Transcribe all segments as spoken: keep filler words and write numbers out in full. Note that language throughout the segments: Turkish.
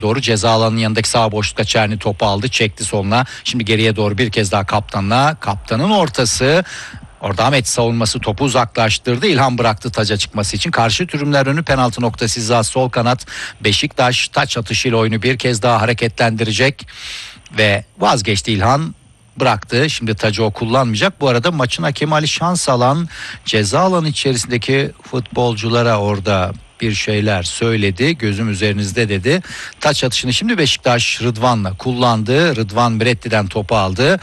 doğru ceza alanının yanındaki sağ boşlukta Çerni topu aldı, çekti soluna. Şimdi geriye doğru bir kez daha kaptanla. Kaptanın ortası. Orada Ahmet savunması topu uzaklaştırdı. İlhan bıraktı taca çıkması için. Karşı tribünler önü penaltı noktası hizası sol kanat. Beşiktaş taç atışıyla oyunu bir kez daha hareketlendirecek. Ve vazgeçti İlhan. Bıraktı. Şimdi tacı o kullanmayacak. Bu arada maçın hakemi Ali Şansalan ceza alanı içerisindeki futbolculara orada bir şeyler söyledi. Gözüm üzerinizde dedi. Taç atışını şimdi Beşiktaş Rıdvan'la kullandı. Rıdvan Bretti'den topu aldı.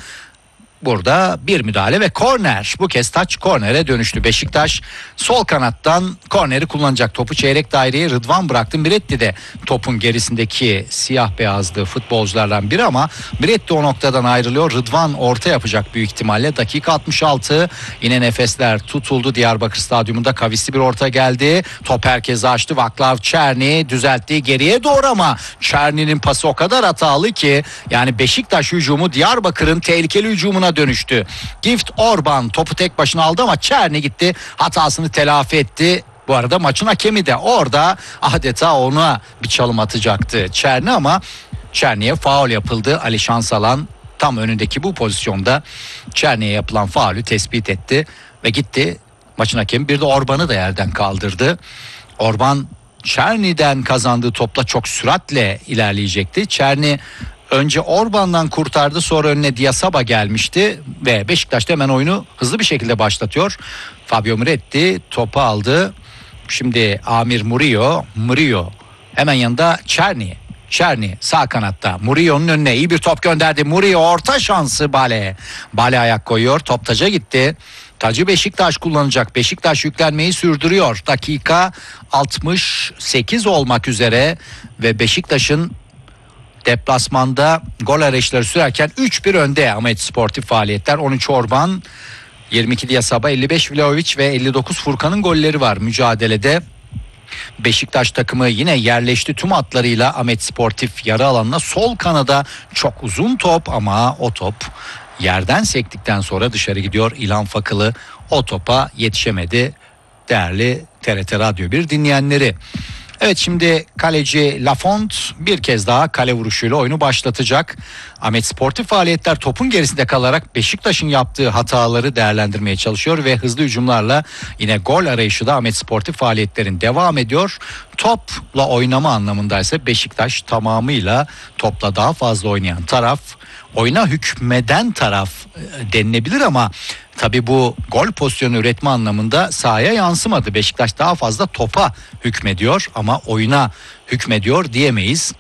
Burada bir müdahale ve korner. Bu kez taç kornere dönüştü. Beşiktaş sol kanattan korneri kullanacak. Topu çeyrek daireye Rıdvan bıraktı. Bretti de topun gerisindeki siyah beyazlı futbolculardan biri ama Bretti o noktadan ayrılıyor. Rıdvan orta yapacak büyük ihtimalle. Dakika altmış altı. Yine nefesler tutuldu. Diyarbakır Stadyumunda kavisli bir orta geldi. Top herkese açtı. Vaklav Çerni düzeltti geriye doğru ama Çerni'nin pası o kadar hatalı ki yani Beşiktaş hücumu Diyarbakır'ın tehlikeli hücumuna dönüştü. Gift Orban topu tek başına aldı ama Çerni gitti, hatasını telafi etti. Bu arada maçın hakemi de orada adeta ona bir çalım atacaktı Çerni ama Çerni'ye faul yapıldı. Ali Şansalan tam önündeki bu pozisyonda Çerni'ye yapılan faulü tespit etti ve gitti. Maçın hakemi bir de Orban'ı da yerden kaldırdı. Orban Çerni'den kazandığı topla çok süratle ilerleyecekti. Çerni önce Orban'dan kurtardı, sonra önüne Diasaba gelmişti ve Beşiktaş da hemen oyunu hızlı bir şekilde başlatıyor. Fabio Miretti topu aldı. Şimdi Amir Murillo, Murillo hemen yanında Çerni. Çerni sağ kanatta. Murillo'nun önüne iyi bir top gönderdi. Murillo orta şansı Bale. Bale ayak koyuyor. Top taca gitti. Tacı Beşiktaş kullanacak. Beşiktaş yüklenmeyi sürdürüyor. Dakika altmış sekiz olmak üzere ve Beşiktaş'ın deplasmanda gol arayışları sürerken üç bir önde Ahmet Sportif Faaliyetler. on üç Orban, yirmi iki Diasaba, elli beş Vlahovic ve elli dokuz Furkan'ın golleri var mücadelede. Beşiktaş takımı yine yerleşti tüm hatlarıyla Ahmet Sportif yarı alanına. Sol kanada çok uzun top ama o top yerden sektikten sonra dışarı gidiyor. İlhan Fakılı o topa yetişemedi değerli T R T Radyo bir dinleyenleri. Evet, şimdi kaleci Lafont bir kez daha kale vuruşuyla oyunu başlatacak. Ahmet Sportif Faaliyetler topun gerisinde kalarak Beşiktaş'ın yaptığı hataları değerlendirmeye çalışıyor ve hızlı hücumlarla yine gol arayışı da Ahmet Sportif Faaliyetler'in devam ediyor. Topla oynama anlamındaysa Beşiktaş tamamıyla topla daha fazla oynayan taraf, oyuna hükmeden taraf denilebilir ama tabii bu gol pozisyonu üretme anlamında sahaya yansımadı. Beşiktaş daha fazla topa hükmediyor ama oyuna hükmediyor diyemeyiz.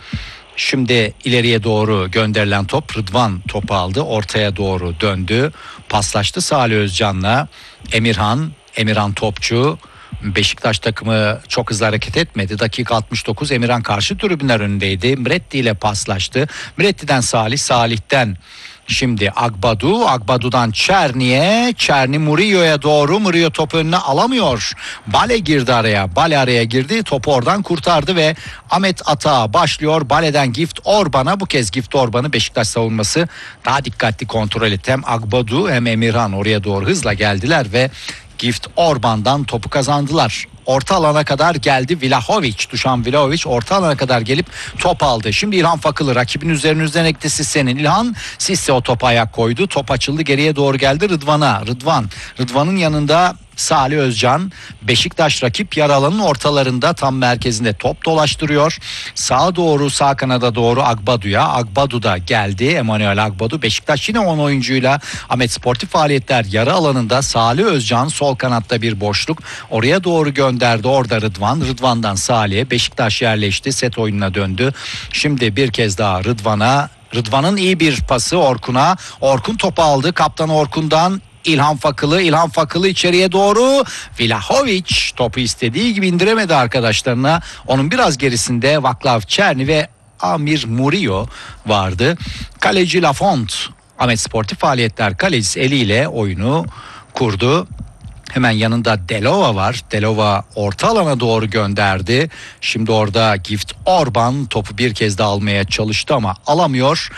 Şimdi ileriye doğru gönderilen top, Rıdvan topu aldı, ortaya doğru döndü, paslaştı Salih Özcan'la. Emirhan, Emirhan topçu. Beşiktaş takımı çok hızlı hareket etmedi. Dakika altmış dokuz, Emirhan karşı tribünler önündeydi. Miretti ile paslaştı. Miretti'den Salih, Salih'ten şimdi Agbadu, Agbadu'dan Çerni'ye, Çerni Murillo'ya doğru. Murillo topu önüne alamıyor. Bale girdi araya. Bale araya girdi. Topu oradan kurtardı ve Ahmet atağa başlıyor. Bale'den Gift Orban'a. Bu kez Gift Orban'ı Beşiktaş savunması daha dikkatli kontrol etti. Hem Agbadu hem Emirhan oraya doğru hızla geldiler ve Gift Orban'dan topu kazandılar. Orta alana kadar geldi Vlahovic. Dušan Vlahovic orta alana kadar gelip top aldı. Şimdi İlhan Fakılı rakibin üzerine üzerine gitti Sisse'nin. İlhan Sisse o topa ayak koydu. Top açıldı, geriye doğru geldi Rıdvan'a. Rıdvan. Rıdvan'ın yanında Salih Özcan. Beşiktaş rakip yarı alanın ortalarında tam merkezinde top dolaştırıyor. Sağa doğru, sağ kanada doğru Agbadu'ya. Agbadu da geldi. Emanuel Agbadu. Beşiktaş yine on oyuncuyla Ahmet Sportif Faaliyetler yarı alanında. Salih Özcan sol kanatta bir boşluk. Oraya doğru gönderdi. Orada Rıdvan. Rıdvan'dan Salih'e. Beşiktaş yerleşti. Set oyununa döndü. Şimdi bir kez daha Rıdvan'a. Rıdvan'ın iyi bir pası Orkun'a. Orkun topu aldı. Kaptan Orkun'dan İlhan Fakılı, İlhan Fakılı içeriye doğru. Vlahovic topu istediği gibi indiremedi arkadaşlarına. Onun biraz gerisinde Vaklav Çerni ve Amir Murillo vardı. Kaleci Lafont, Ahmet Sportif Faaliyetler kalecisi eliyle oyunu kurdu. Hemen yanında Delova var. Delova orta alana doğru gönderdi. Şimdi orada Gift Orban topu bir kez daha almaya çalıştı ama alamıyor.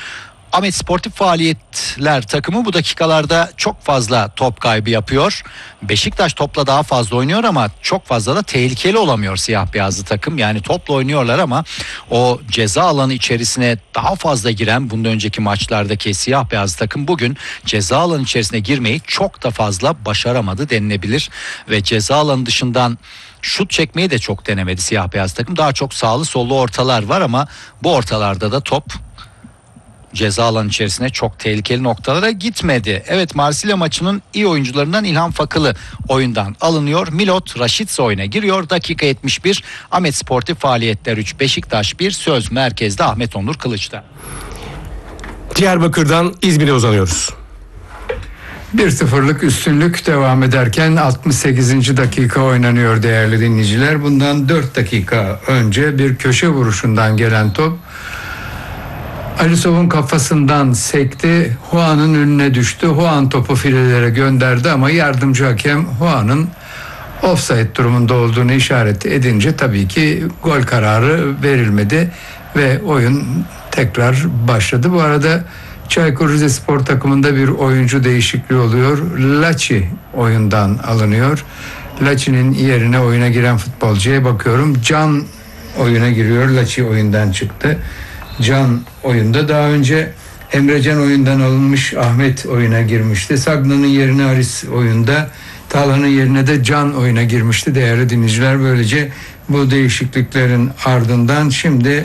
Ahmet Sportif Faaliyetler takımı bu dakikalarda çok fazla top kaybı yapıyor. Beşiktaş topla daha fazla oynuyor ama çok fazla da tehlikeli olamıyor siyah beyazlı takım. Yani topla oynuyorlar ama o ceza alanı içerisine daha fazla giren, bundan önceki maçlardaki siyah beyazlı takım bugün ceza alanı içerisine girmeyi çok da fazla başaramadı denilebilir. Ve ceza alanı dışından şut çekmeyi de çok denemedi siyah beyaz takım. Daha çok sağlı sollu ortalar var ama bu ortalarda da top ceza alanı içerisine çok tehlikeli noktalara gitmedi. Evet, Marsilya maçının iyi oyuncularından İlhan Fakılı oyundan alınıyor. Milot Raşitse oyuna giriyor. Dakika yetmiş bir. Ahmet Sportif Faaliyetler üç, Beşiktaş bir. Söz merkezde Ahmet Onur Kılıç'ta. Diyarbakır'dan İzmir'e uzanıyoruz. bir sıfırlık üstünlük devam ederken altmış sekizinci dakika oynanıyor değerli dinleyiciler. Bundan dört dakika önce bir köşe vuruşundan gelen top Alisov'un kafasından sekti. Juan'ın önüne düştü. Juan topu filelere gönderdi ama yardımcı hakem Juan'ın offside durumunda olduğunu işaret edince tabii ki gol kararı verilmedi ve oyun tekrar başladı. Bu arada Çaykur Rizespor takımında bir oyuncu değişikliği oluyor. Laçi oyundan alınıyor. Laçi'nin yerine oyuna giren futbolcuya bakıyorum. Can oyuna giriyor. Laçi oyundan çıktı. Can oyunda. Daha önce Emrecan oyundan alınmış, Ahmet oyuna girmişti. Sagna'nın yerine Aris oyunda, Talhan'ın yerine de Can oyuna girmişti değerli dinleyiciler. Böylece bu değişikliklerin ardından şimdi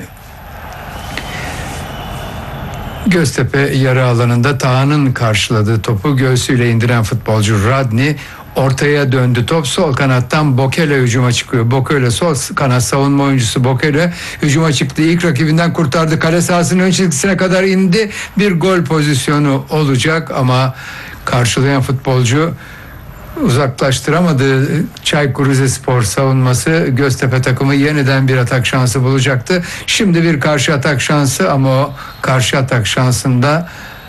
Göztepe yarı alanında Taha'nın karşıladığı topu göğsüyle indiren futbolcu Radni ortaya döndü. Top sol kanattan Bokele hücuma çıkıyor. Bokele sol kanat savunma oyuncusu Bokele hücuma çıktı. İlk rakibinden kurtardı. Kale sahasının ön çizgisine kadar indi. Bir gol pozisyonu olacak ama karşılayan futbolcu uzaklaştıramadı. Çaykur Rizespor savunması. Göztepe takımı yeniden bir atak şansı bulacaktı. Şimdi bir karşı atak şansı ama o karşı atak şansında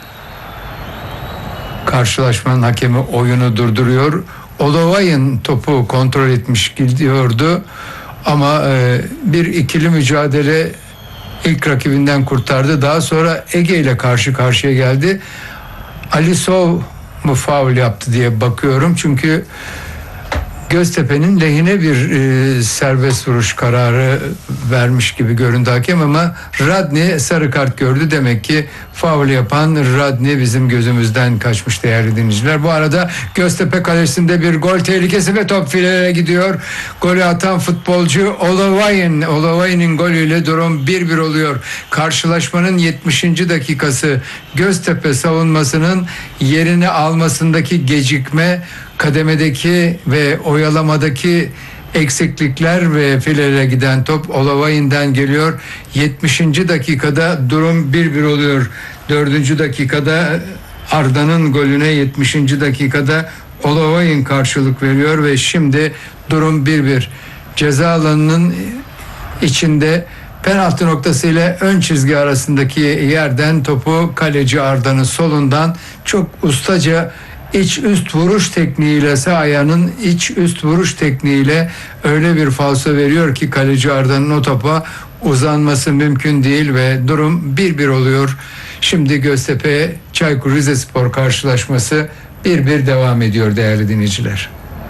karşılaşmanın hakemi oyunu durduruyor. Olovay'ın topu kontrol etmiş gidiyordu ama e, bir ikili mücadele ilk rakibinden kurtardı. Daha sonra Ege ile karşı karşıya geldi. Alisov mu faul yaptı diye bakıyorum. Çünkü Göztepe'nin lehine bir e, serbest vuruş kararı vermiş gibi göründü hakem ama Radni sarı kart gördü. Demek ki faul yapan Radni bizim gözümüzden kaçmış değerli dinleyiciler. Bu arada Göztepe kalesinde bir gol tehlikesi ve top filelere gidiyor. Golü atan futbolcu Olovay'ın Olovay'ın golüyle durum bir bir oluyor. Karşılaşmanın yetmişinci dakikası. Göztepe savunmasının yerini almasındaki gecikme, kademedeki ve oyalamadaki eksiklikler ve filelere giden top Olovay'ından geliyor. yetmişinci dakikada durum bir bir oluyor. dördüncü dakikada Arda'nın golüne yetmişinci dakikada Olovay'ın karşılık veriyor ve şimdi durum bir bir. Ceza alanının içinde penaltı noktası ile ön çizgi arasındaki yerden topu kaleci Arda'nın solundan çok ustaca İç üst vuruş tekniğiyle, sağ ayağının iç üst vuruş tekniğiyle öyle bir falso veriyor ki kaleci Arda'nın o topa uzanması mümkün değil ve durum bir bir oluyor. Şimdi Göztepe Çaykur Rizespor karşılaşması bir bir devam ediyor değerli dinleyiciler.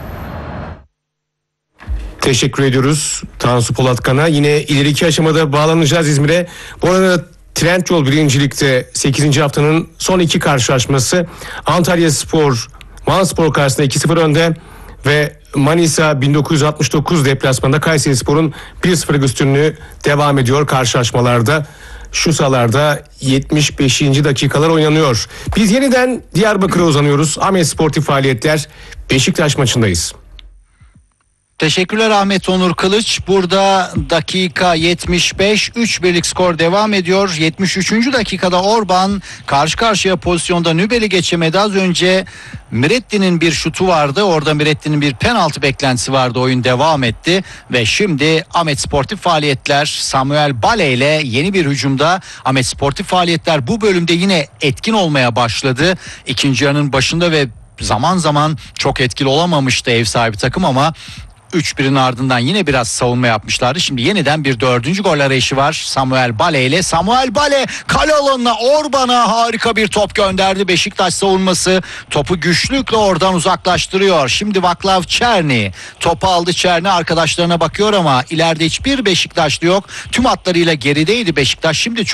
Teşekkür ediyoruz Tansu Polatkan'a. Yine ileriki aşamada bağlanacağız İzmir'e. Bu arada Trendyol birincilikte sekizinci haftanın son iki karşılaşması Antalyaspor Manspor karşısında iki sıfır önde ve Manisa bin dokuz yüz altmış dokuz deplasmanında Kayserispor'un bir sıfırlık üstünlüğü devam ediyor karşılaşmalarda. Şu sahalarda yetmiş beşinci dakikalar oynanıyor. Biz yeniden Diyarbakır'a uzanıyoruz. Ahmet Sportif Faaliyetler Beşiktaş maçındayız. Teşekkürler Ahmet Onur Kılıç. Burada dakika yetmiş beş, üç birlik skor devam ediyor. yetmiş üçüncü dakikada Orban karşı karşıya pozisyonda Nübel'i geçemedi. Az önce Miretti'nin bir şutu vardı. Orada Miretti'nin bir penaltı beklentisi vardı. Oyun devam etti ve şimdi Ahmet Sportif Faaliyetler Samuel Bale ile yeni bir hücumda. Ahmet Sportif Faaliyetler bu bölümde yine etkin olmaya başladı. İkinci yarının başında ve zaman zaman çok etkili olamamıştı ev sahibi takım ama üç birin ardından yine biraz savunma yapmışlardı. Şimdi yeniden bir dördüncü gol arayışı var. Samuel Bale ile. Samuel Bale kale alanına, Orban'a harika bir top gönderdi. Beşiktaş savunması topu güçlükle oradan uzaklaştırıyor. Şimdi Vaclav Černý topu aldı. Černý arkadaşlarına bakıyor ama ileride hiçbir Beşiktaşlı yok. Tüm hatlarıyla gerideydi Beşiktaş. Şimdi çok